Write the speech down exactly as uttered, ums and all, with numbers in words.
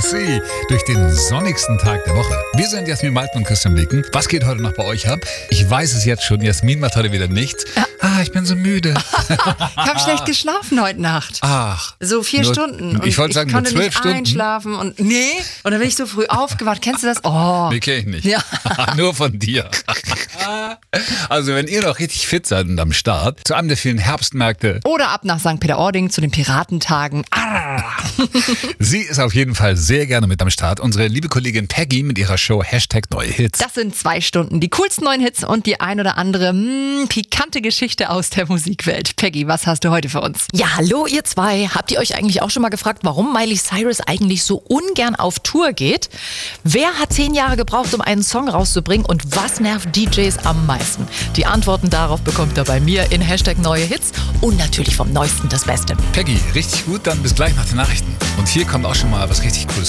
See durch den sonnigsten Tag der Woche. Wir sind Jasmin Malten und Christian Blicken. Was geht heute noch bei euch ab? Ich weiß es jetzt schon, Jasmin macht heute wieder nichts. Ah, ich bin so müde. Ich habe schlecht geschlafen heute Nacht. Ach. So vier nur, Stunden. Und ich wollte sagen, ich nur konnte zwölf nicht Stunden. einschlafen. Und nee, und dann bin ich so früh aufgewacht. Kennst du das? Oh. Nee, kenn ich nicht. Ja. Nur von dir. Also wenn ihr noch richtig fit seid und am Start, zu einem der vielen Herbstmärkte. Oder ab nach Sankt Peter-Ording zu den Piratentagen. Ah. Sie ist auf jeden Fall sehr gerne mit am Start. Unsere liebe Kollegin Peggy mit ihrer Show Hashtag Neue Hits. Das sind zwei Stunden. Die coolsten neuen Hits und die ein oder andere mh, pikante Geschichte aus der Musikwelt. Peggy, was hast du heute für uns? Ja, hallo ihr zwei. Habt ihr euch eigentlich auch schon mal gefragt, warum Miley Cyrus eigentlich so ungern auf Tour geht? Wer hat zehn Jahre gebraucht, um einen Song rauszubringen und was nervt D Js am meisten? Die Antworten darauf bekommt ihr bei mir in Hashtag Neue Hits und natürlich vom Neuesten das Beste. Peggy, richtig gut, dann bis gleich nach den Nachrichten. Und hier kommt auch schon mal was richtig Cooles.